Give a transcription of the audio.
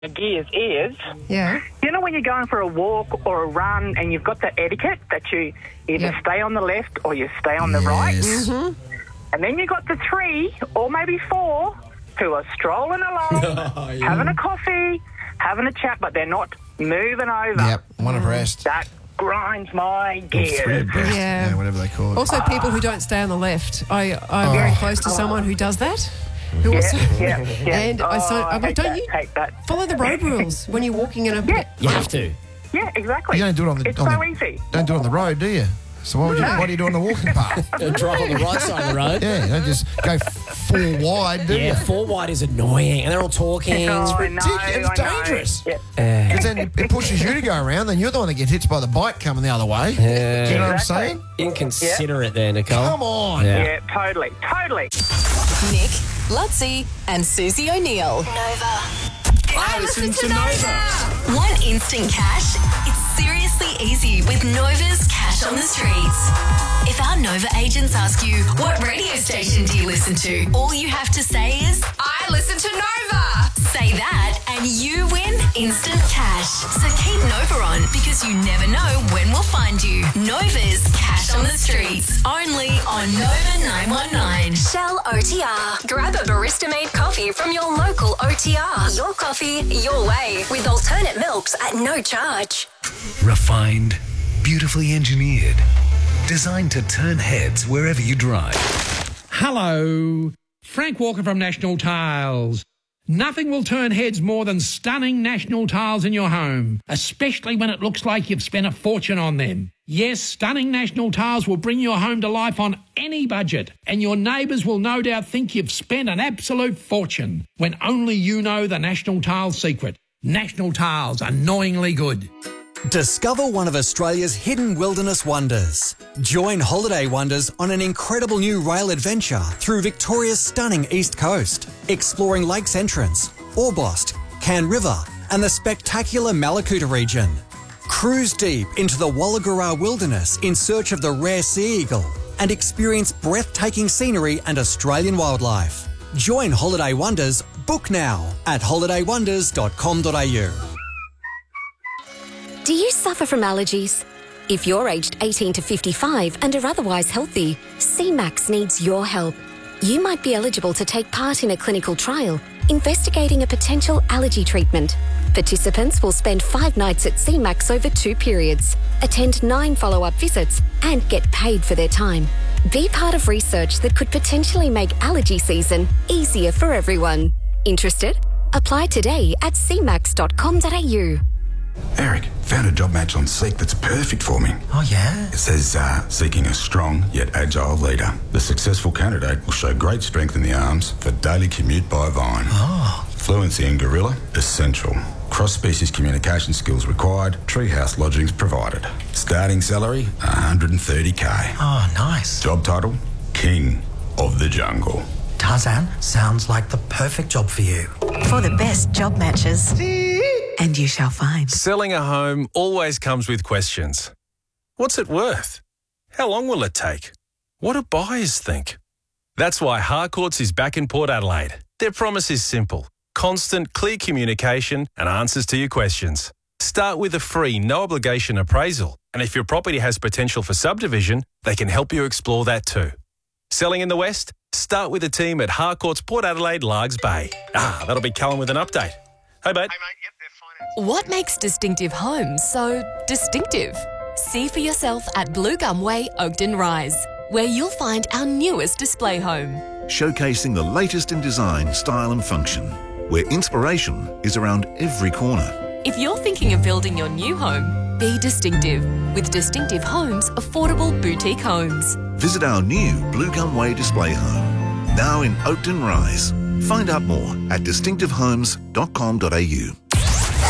gears is, Yeah. you know when you're going for a walk or a run and you've got that etiquette that you either stay on the left or you stay on the right? Mm-hmm. And then you got the 3 or maybe 4 who are strolling along, having a coffee, having a chat, but they're not moving over. Yep, one abreast. That grinds my gears. 3 abreast. Yeah. Whatever they call it. Also, people who don't stay on the left. I'm very close to someone who does that. Who also, Yeah. And I'm like, don't you hate that. follow the road rules when you're walking in a... You have to. Yeah, exactly. You don't do it on the... It's on so the- easy. Don't do it on the road, do you? So why do you do it on the walking path? Drive on the right side of the road. Yeah, don't just go 4 wide, do you? Yeah, 4 wide is annoying, and they're all talking. Oh, I know, It's I know. dangerous. Yeah. Because then it pushes you to go around, then you're the one that gets hit by the bike coming the other way. Do you know what I'm saying? Inconsiderate there, Nicole. Come on. Yeah, totally. Nick, Lutzi, and Susie O'Neill. Nova. I listen to Nova. Want instant cash? It's seriously easy with Nova's Cash on the Streets. If our Nova agents ask you, what radio station do you listen to? All you have to say is, I listen to Nova. Say that and you win instant cash. So keep Nova on because you never know when we'll find you. Nova's Cash on the Streets. Only on Nova 919. Shell OTR. Grab a barista-made coffee from your local OTR. Your coffee, your way. With alternate milks at no charge. Refined, beautifully engineered, designed to turn heads wherever you drive. Hello, Frank Walker from National Tiles. Nothing will turn heads more than stunning National Tiles in your home, especially when it looks like you've spent a fortune on them. Yes, stunning National Tiles will bring your home to life on any budget, and your neighbours will no doubt think you've spent an absolute fortune when only you know the National Tiles secret. National Tiles, annoyingly good. Discover one of Australia's hidden wilderness wonders. Join Holiday Wonders on an incredible new rail adventure through Victoria's stunning east coast, exploring Lakes Entrance, Orbost, Can River, and the spectacular Malakuta region. Cruise deep into the Wollagura wilderness in search of the rare sea eagle and experience breathtaking scenery and Australian wildlife. Join Holiday Wonders. Book now at holidaywonders.com.au. Do you suffer from allergies? If you're aged 18 to 55 and are otherwise healthy, CMAX needs your help. You might be eligible to take part in a clinical trial investigating a potential allergy treatment. Participants will spend 5 nights at CMAX over 2 periods, attend 9 follow-up visits and get paid for their time. Be part of research that could potentially make allergy season easier for everyone. Interested? Apply today at cmax.com.au. Eric, found a job match on Seek that's perfect for me. Oh, yeah? It says, seeking a strong yet agile leader. The successful candidate will show great strength in the arms for daily commute by Vine. Oh. Fluency in Gorilla, essential. Cross-species communication skills required. Treehouse lodgings provided. Starting salary, $130K. Oh, nice. Job title, King of the Jungle. Tarzan, sounds like the perfect job for you. For the best job matches. And you shall find. Selling a home always comes with questions. What's it worth? How long will it take? What do buyers think? That's why Harcourts is back in Port Adelaide. Their promise is simple. Constant, clear communication and answers to your questions. Start with a free, no-obligation appraisal. And if your property has potential for subdivision, they can help you explore that too. Selling in the West? Start with the team at Harcourts Port Adelaide, Largs Bay. That'll be Callum with an update. Hey, mate. What makes Distinctive Homes so distinctive? See for yourself at Blue Gum Way, Oakden Rise, where you'll find our newest display home. Showcasing the latest in design, style and function, where inspiration is around every corner. If you're thinking of building your new home, be distinctive with Distinctive Homes affordable boutique homes. Visit our new Blue Gum Way display home, now in Oakden Rise. Find out more at distinctivehomes.com.au.